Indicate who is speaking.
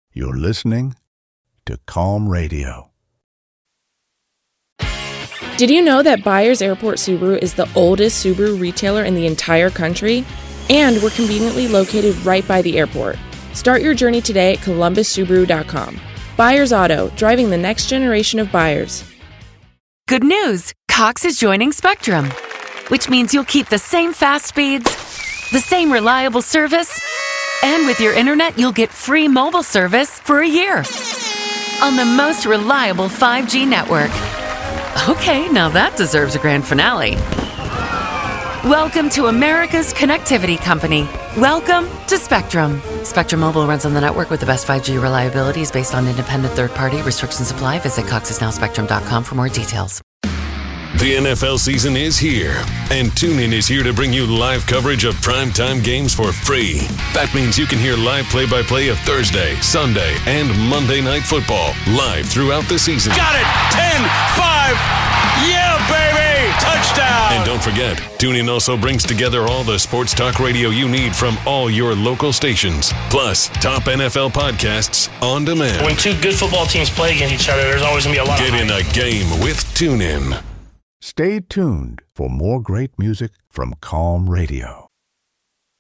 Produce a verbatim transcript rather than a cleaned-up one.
Speaker 1: You're listening to Calm Radio.
Speaker 2: Did you know that Byers Airport Subaru is the oldest Subaru retailer in the entire country? And we're conveniently located right by the airport. Start your journey today at columbus subaru dot com. Byers Auto, driving the next generation of buyers.
Speaker 3: Good news! Cox is joining Spectrum, which means you'll keep the same fast speeds, the same reliable service, and with your internet, you'll get free mobile service for a year on the most reliable five G network. Okay, now that deserves a grand finale. Welcome to America's connectivity company. Welcome to Spectrum. Spectrum Mobile runs on the network with the best five G reliability, is based on independent third-party restrictions apply. Visit cox is now spectrum dot com for more details.
Speaker 4: The N F L season is here, and TuneIn is here to bring you live coverage of primetime games for free. That means you can hear live play-by-play of Thursday, Sunday, and Monday Night Football live throughout the season.
Speaker 5: Got it! ten five! Yeah, baby! Touchdown!
Speaker 4: And don't forget, TuneIn also brings together all the sports talk radio you need from all your local stations, plus top N F L podcasts on demand.
Speaker 6: When two good football teams play against each other, there's always going to be a lot
Speaker 4: Get
Speaker 6: of
Speaker 4: in a game with TuneIn.
Speaker 1: Stay tuned for more great music from Calm Radio.